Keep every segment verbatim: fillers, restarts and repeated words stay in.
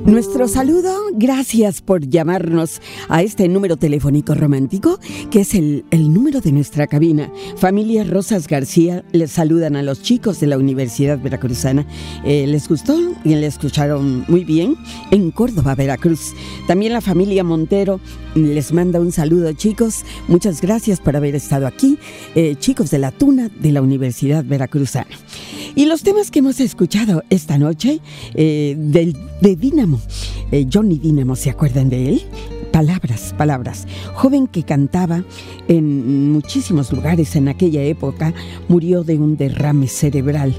Nuestro saludo, gracias por llamarnos a este número telefónico romántico, que es el, el número de nuestra cabina. Familia Rosas García, les saludan a los chicos de la Universidad Veracruzana. Eh, ¿Les gustó? Y le escucharon muy bien en Córdoba, Veracruz. También la familia Montero les manda un saludo, chicos. Muchas gracias por haber estado aquí, eh, chicos de la Tuna de la Universidad Veracruzana. Y los temas que hemos escuchado esta noche, eh, del, de Dínamo, eh, Johnny Dínamo, ¿se acuerdan de él? Palabras, palabras. Joven que cantaba en muchísimos lugares en aquella época, murió de un derrame cerebral.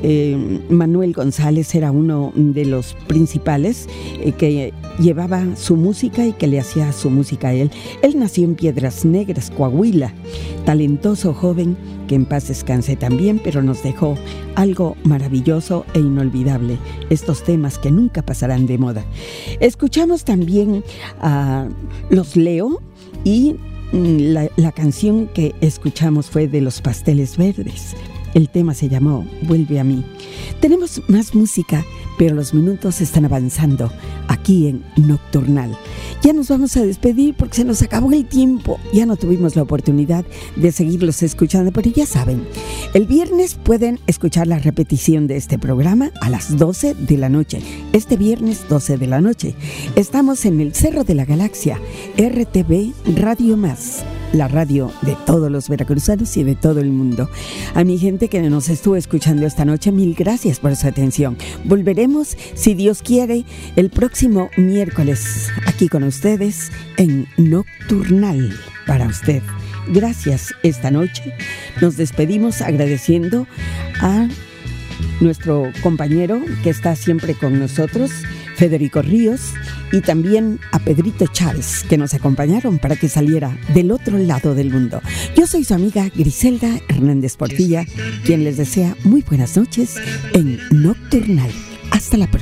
Eh, Manuel González era uno de los principales eh, que llevaba su música y que le hacía su música a él. Él nació en Piedras Negras, Coahuila. Talentoso joven, que en paz descanse también, pero nos dejó algo maravilloso e inolvidable. Estos temas que nunca pasarán de moda. Escuchamos también a Los Leo y la, la canción que escuchamos fue de Los Pasteles Verdes. El tema se llamó Vuelve a mí. Tenemos más música, pero los minutos están avanzando aquí en Nocturnal. Ya nos vamos a despedir porque se nos acabó el tiempo. Ya no tuvimos la oportunidad de seguirlos escuchando, pero ya saben, el viernes pueden escuchar la repetición de este programa a las doce de la noche. Este viernes doce de la noche. Estamos en el Cerro de la Galaxia, R T V Radio Más, la radio de todos los veracruzanos y de todo el mundo. A mi gente que nos estuvo escuchando esta noche, mil gracias por su atención. Volveremos, si Dios quiere, el próximo miércoles aquí con ustedes en Nocturnal para usted. Gracias esta noche. Nos despedimos agradeciendo a nuestro compañero que está siempre con nosotros, Federico Ríos, y también a Pedrito Chávez, que nos acompañaron para que saliera del otro lado del mundo. Yo soy su amiga Griselda Hernández Portilla, quien les desea muy buenas noches en Nocturnal. Hasta la próxima.